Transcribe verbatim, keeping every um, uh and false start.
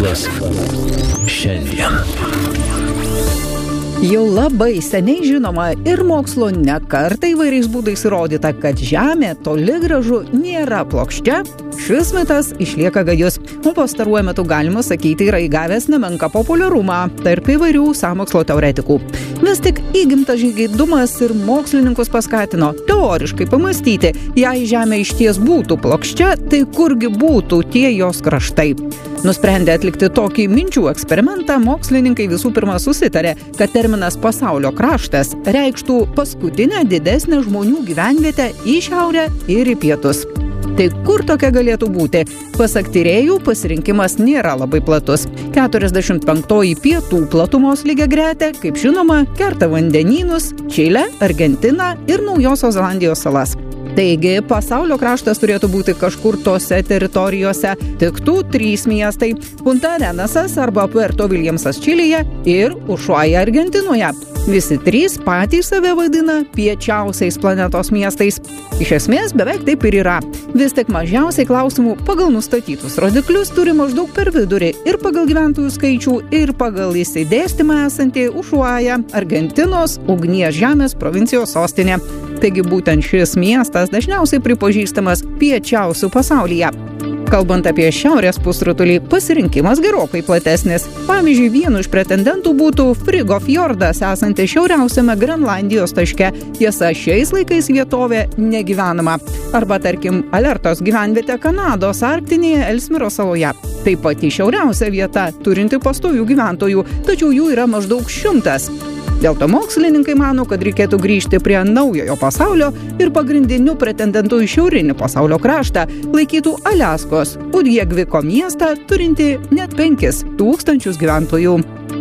mokslas šiandien. Jau labai seniai žinoma ir mokslo ne kartą įvairiais būdais įrodyta, kad Žemė toli gražu nėra plokščia. Šis mitas išlieka gajus, o pastaruoju metu galima sakyti yra įgavęs nemenką populiarumą tarp įvairių sąmokslo teoretikų. Vis tik įgimtas žingeidumas ir mokslininkus paskatino teoriškai pamastyti, jei Žemė išties būtų plokščia, tai kurgi būtų tie jos kraštai. Nusprendę atlikti tokį minčių eksperimentą, mokslininkai visų pirma susitarė, kad terminas pasaulio kraštas reikštų paskutinę didesnę žmonių gyvenvietę į šiaurę ir į pietus. Tai kur tokia galėtų būti? Pasak tyrėjų, pasirinkimas nėra labai platus. keturiasdešimt penktoji pietų platumos lygiagretė, kaip žinoma, kerta vandenynus, Čilę, Argentiną ir Naujosios Zelandijos salas. Taigi, pasaulio kraštas turėtų būti kažkur tose teritorijose. Tiktų trys miestai – Punta Arenasas arba Puerto Williamsas Čilėje ir Ušuaja Argentinoje. Visi trys patys save vadina piečiausiais planetos miestais. Iš esmės, beveik taip ir yra. Vis tik mažiausiai klausimų pagal nustatytus rodiklius turi maždaug per vidurį ir pagal gyventojų skaičių, ir pagal išsidėstymą esantį Ušuaja, Argentinos, ugnies žemės provincijos sostinė. Taigi būtent šis miestas dažniausiai pripažįstamas piečiausiu pasaulyje. Kalbant apie šiaurės pusrutulį, pasirinkimas gerokai platesnis. Pavyzdžiui, vienu iš pretendentų būtų Frigo fjordas, esanti šiauriausiame Grenlandijos taške. Tiesa, šiais laikais vietovė negyvenama. Arba, tarkim, Alertos gyvenvietė Kanados arktinėje Elsmiro saloje. Tai pati šiauriausia vieta, turinti pastovių gyventojų, tačiau jų yra maždaug šimtas. Dėl to mokslininkai mano, kad reikėtų grįžti prie naujojo pasaulio ir pagrindiniu pretendentu į šiaurinį pasaulio kraštą laikytų Aliaskos Udjegviko miestą, turinti net penkis tūkstančius gyventojų.